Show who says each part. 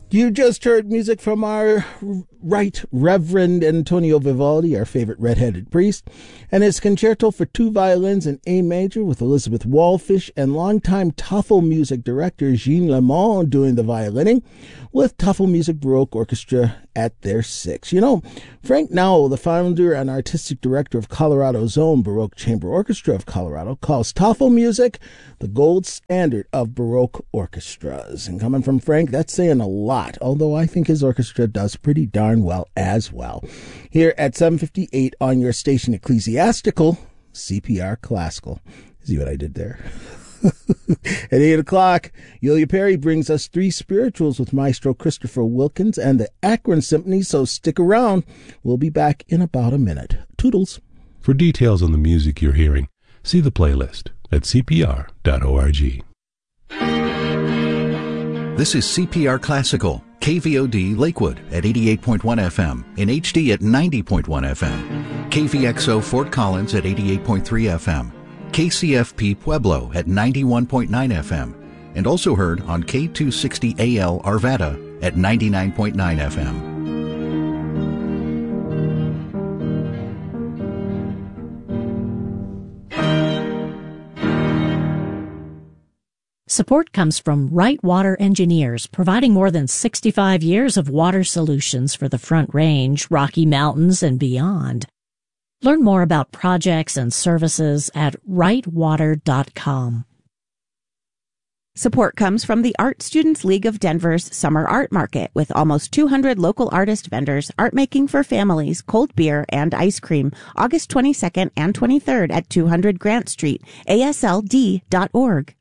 Speaker 1: You just heard music from our Right Reverend Antonio Vivaldi, our favorite redheaded priest, and his concerto for two violins in A major with Elizabeth Wallfish and longtime Tuffle music director Jean Lemond doing the violining, with Tuffle Music Baroque Orchestra at their six. You know, Frank Nowell, the founder and artistic director of Colorado's own Baroque Chamber Orchestra of Colorado, calls Tuffle music the gold standard of Baroque orchestras. And coming from Frank, that's saying a lot, although I think his orchestra does pretty darn well as well. Here at 7:58 on your station Ecclesiastical, CPR Classical. See what I did there? At 8 o'clock, Yulia Perry brings us three spirituals with Maestro Christopher Wilkins and the Akron Symphony, so stick around. We'll be back in about a minute. Toodles.
Speaker 2: For details on the music you're hearing, see the playlist at cpr.org.
Speaker 3: This is CPR Classical, KVOD Lakewood at 88.1 FM, in HD at 90.1 FM, KVXO Fort Collins at 88.3 FM, KCFP Pueblo at 91.9 FM, and also heard on K260AL Arvada at 99.9 FM.
Speaker 4: Support comes from Wright Water Engineers, providing more than 65 years of water solutions for the Front Range, Rocky Mountains, and beyond. Learn more about projects and services at wrightwater.com.
Speaker 5: Support comes from the Art Students League of Denver's Summer Art Market, with almost 200 local artist vendors, art making for families, cold beer, and ice cream, August 22nd and 23rd at 200 Grant Street, ASLD.org.